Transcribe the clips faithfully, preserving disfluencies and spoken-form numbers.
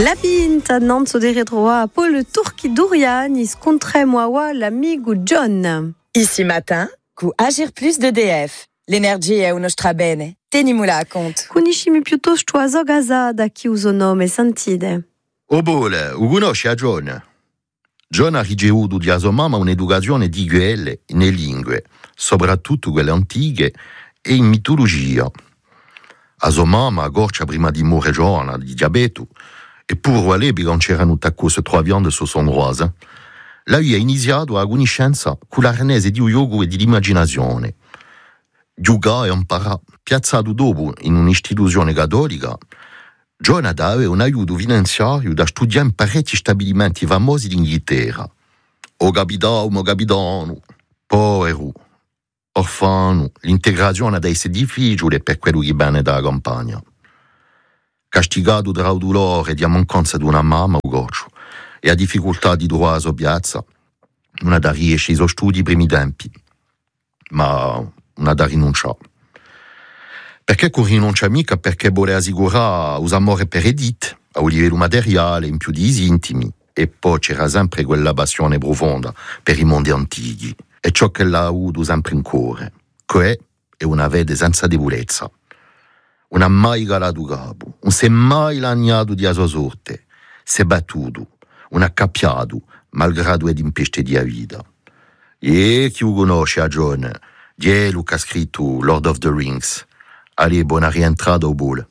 La bint Nantes de Redroa Paul Turki Durian is contre moi l'amigo John. Ici matin, cu Agir Plus de D F. L'energia è uno strabene. Tenimula a conto. Conoscimi piuttosto a Zogasa da chi uso nome sentide. O bole, u conosci a John? John ha ricevuto da sua mamma un'educazione di quelle nelle lingue, soprattutto quelle antiche e in mitologia. A sua mamma, goccia prima di morire giovane, di diabete, eppure all'epoca non c'erano queste tre viande su son rosa. Lei ha iniziato a conoscenza con l'arnese di yoga e dell'immaginazione. Yoga e imparare, piazzato dopo in un'istituzione cattolica, John aveva un aiuto finanziario da studiare in parecchi stabilimenti famosi d'Inghilterra. O capitano, o capitano, povero, orfano, l'integrazione ad essere difficile per quello che viene dalla campagna. Castigato dal dolore e dalla mancanza di una mamma o goccio e a difficoltà di trovare la sua piazza, non ha da riescere ai suoi studi ai primi tempi, ma non ha da rinunciare. Perché non rinuncia mica? Perché vuole assicurare l'amore per Edith, a un livello materiale, in più di intimi, e poi c'era sempre quella passione profonda per i mondi antichi, e ciò che l'ha avuto sempre in cuore, che è una vede senza debolezza. Non ha mai calato capo, non si è mai lagnato di sua sorte, si è battuto, non ha cappiato, malgrado ed impeste di vita. E chi lo conosce a John? Di è lui che ha scritto Lord of the Rings. Allez, buona rientrata au boule.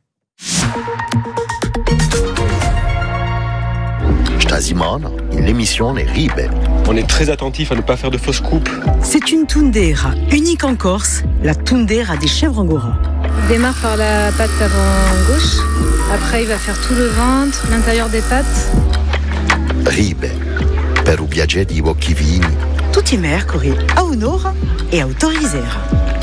Stasimana, in l'émission Ribe. On est très attentif à ne pas faire de fausses coupes. C'est une tundera, unique en Corse, la tundera des chèvres angora. Il démarre par la patte avant gauche, après il va faire tout le ventre, l'intérieur des pattes. Ribe, per un viaggio di occhi vini. Tutti i mercuri, a un'ora e autorizzera.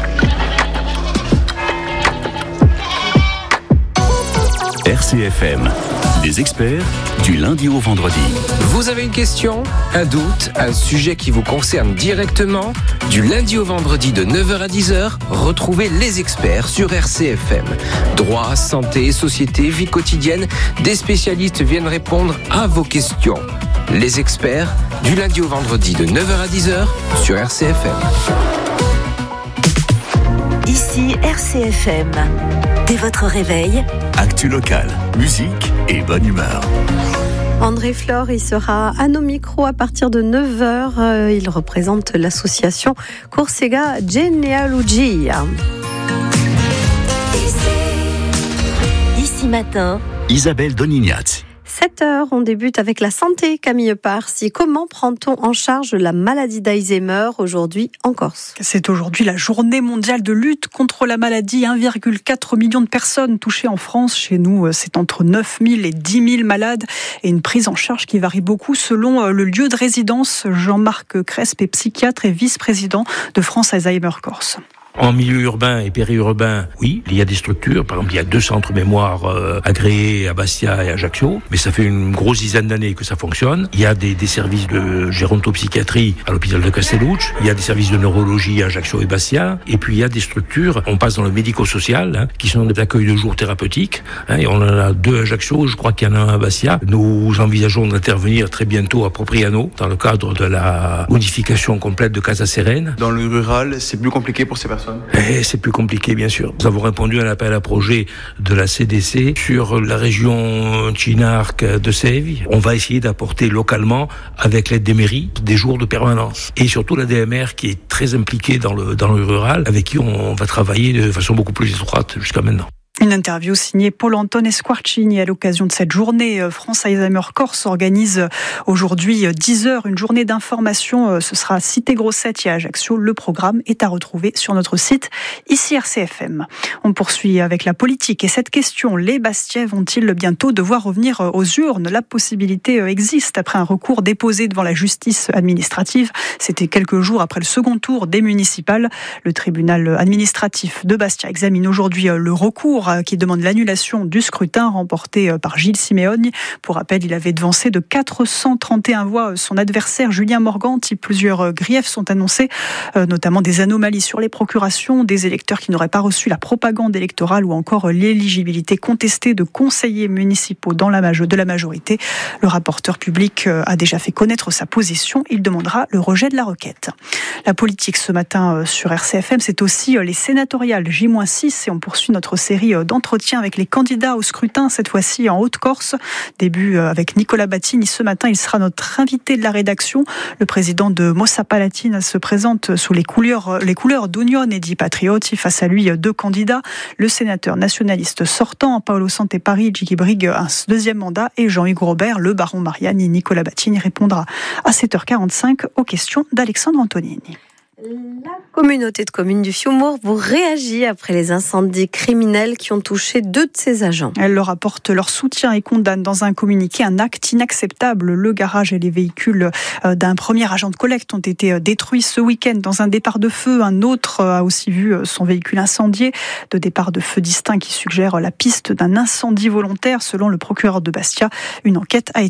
R C F M, les experts du lundi au vendredi. Vous avez une question, un doute, un sujet qui vous concerne directement? Du lundi au vendredi de neuf heures à dix heures, retrouvez les experts sur R C F M. Droit, santé, société, vie quotidienne, des spécialistes viennent répondre à vos questions. Les experts, du lundi au vendredi de neuf heures à dix heures sur R C F M. Ici R C F M. Dès votre réveil, actu local, musique et bonne humeur. André Flore, il sera à nos micros à partir de neuf heures. Il représente l'association Corsega Genealogia. Ici matin, Isabelle Donignazzi. sept heures, on débute avec la santé. Camille Parsi, comment prend-on en charge la maladie d'Alzheimer aujourd'hui en Corse? C'est aujourd'hui la journée mondiale de lutte contre la maladie. un virgule quatre million de personnes touchées en France. Chez nous, c'est entre neuf mille et dix mille malades et une prise en charge qui varie beaucoup selon le lieu de résidence. Jean-Marc Crespe est psychiatre et vice-président de France Alzheimer Corse. En milieu urbain et périurbain, oui, il y a des structures. Par exemple, il y a deux centres mémoire euh, agréés à Bastia et à Ajaccio, mais ça fait une grosse dizaine d'années que ça fonctionne. Il y a des, des services de gérontopsychiatrie à l'hôpital de Castellucci, il y a des services de neurologie à Ajaccio et Bastia, et puis il y a des structures, on passe dans le médico-social, hein, qui sont des accueils de jour thérapeutiques, hein, et on en a deux à Ajaccio, je crois qu'il y en a un à Bastia. Nous envisageons d'intervenir très bientôt à Propriano, dans le cadre de la modification complète de Casa Serene. Dans le rural, c'est plus compliqué pour ces personnes. Et c'est plus compliqué, bien sûr. Nous avons répondu à un appel à projet de la C D C sur la région Chinarc de Sèvres. On va essayer d'apporter localement, avec l'aide des mairies, des jours de permanence. Et surtout la D M R qui est très impliquée dans le, dans le rural, avec qui on va travailler de façon beaucoup plus étroite jusqu'à maintenant. Une interview signée Paul-Anton Esquarcini à l'occasion de cette journée. France Alzheimer Corse organise aujourd'hui dix heures une journée d'information. Ce sera à Cité-Grossette et à Ajaccio. Le programme est à retrouver sur notre site ici R C F M. On poursuit avec la politique et cette question. Les Bastiais vont-ils bientôt devoir revenir aux urnes? La possibilité existe après un recours déposé devant la justice administrative. C'était quelques jours après le second tour des municipales. Le tribunal administratif de Bastia examine aujourd'hui le recours Zemmour qui demande l'annulation du scrutin remporté par Gilles Simeoni. Pour rappel, il avait devancé de quatre cent trente et un voix son adversaire Julien Morganti. Plusieurs griefs sont annoncés, notamment des anomalies sur les procurations, des électeurs qui n'auraient pas reçu la propagande électorale ou encore l'éligibilité contestée de conseillers municipaux dans la majo- de la majorité. Le rapporteur public a déjà fait connaître sa position. Il demandera le rejet de la requête. La politique ce matin sur R C F M, c'est aussi les sénatoriales J six et on poursuit notre série d'entretiens avec les candidats au scrutin, cette fois-ci en Haute-Corse. Début avec Nicolas Battini. Ce matin, il sera notre invité de la rédaction. Le président de Mossa Palatina se présente sous les couleurs, les couleurs d'Unione et di Patrioti. Face à lui, deux candidats. Le sénateur nationaliste sortant, Paolo Santeparigi, qui brigue un deuxième mandat, et Jean-Hugues Robert, le baron Mariani. Nicolas Battini répondra à sept heures quarante-cinq aux questions d'Alexandre Antonini. La communauté de communes du Fiomour vous réagit après les incendies criminels qui ont touché deux de ses agents. Elle leur apporte leur soutien et condamne dans un communiqué un acte inacceptable. Le garage et les véhicules d'un premier agent de collecte ont été détruits ce week-end dans un départ de feu. Un autre a aussi vu son véhicule incendié. Deux départs de feu distincts qui suggèrent la piste d'un incendie volontaire selon le procureur de Bastia. Une enquête a été